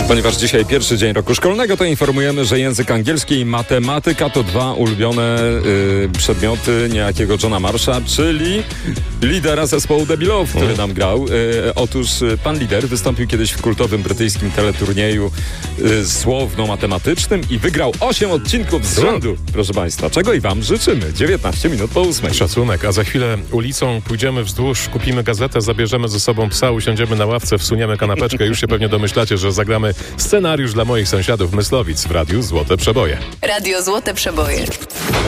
Ponieważ dzisiaj pierwszy dzień roku szkolnego, to informujemy, że język angielski i matematyka to dwa ulubione przedmioty niejakiego Johna Marsha, czyli lidera zespołu The Beloved, który nam grał. Otóż pan lider wystąpił kiedyś w kultowym brytyjskim teleturnieju słowno-matematycznym i wygrał 8 odcinków z rzędu, proszę państwa. Czego i wam życzymy. 19 minut po 8. Szacunek, a za chwilę ulicą pójdziemy wzdłuż, kupimy gazetę, zabierzemy ze sobą psa, usiądziemy na ławce, wsuniemy kanapeczkę. Już się pewnie domyślacie, że zagramy scenariusz dla moich sąsiadów Myslowic w Radiu Złote Przeboje. Radio Złote Przeboje.